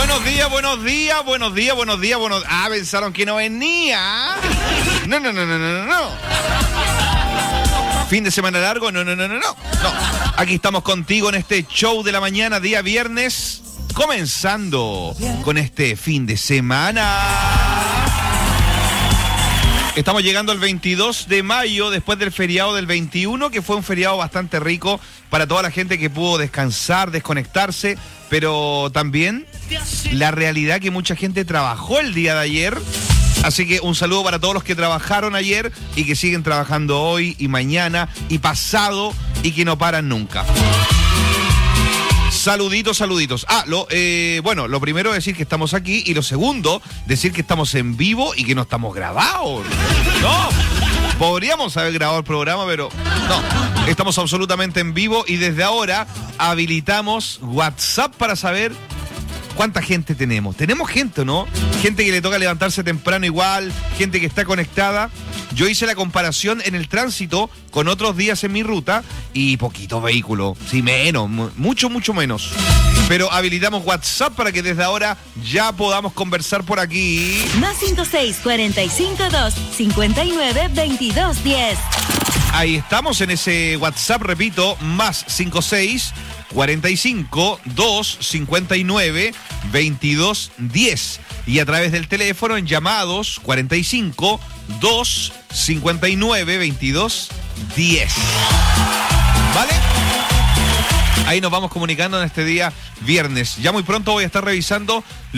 Buenos días, buenos días, buenos días, buenos días, buenos... Ah, pensaron que no venía. No. Fin de semana largo, no. Aquí estamos contigo en este show de la mañana, día viernes, comenzando con este fin de semana. Estamos llegando al 22 de mayo, después del feriado del 21, que fue un feriado bastante rico para toda la gente que pudo descansar, desconectarse, pero también la realidad que mucha gente trabajó el día de ayer. Así que un saludo para todos los que trabajaron ayer y que siguen trabajando hoy y mañana y pasado y que no paran nunca. Saluditos. Bueno, lo primero es decir que estamos aquí y lo segundo, decir que estamos en vivo y que no estamos grabados. No, podríamos haber grabado el programa, pero no, estamos absolutamente en vivo y desde ahora habilitamos WhatsApp para saber cuánta gente tenemos. Tenemos gente, ¿no? Gente que le toca levantarse temprano igual, gente que está conectada. Yo hice la comparación en el tránsito con otros días en mi ruta y poquito vehículo. Sí, menos, mucho menos. Pero habilitamos WhatsApp para que desde ahora ya podamos conversar por aquí. Más 56452592210. Ahí estamos en ese WhatsApp, repito, más 562592210. Y a través del teléfono en llamados 45-259-2210. ¿Vale? Ahí nos vamos comunicando en este día viernes. Ya muy pronto voy a estar revisando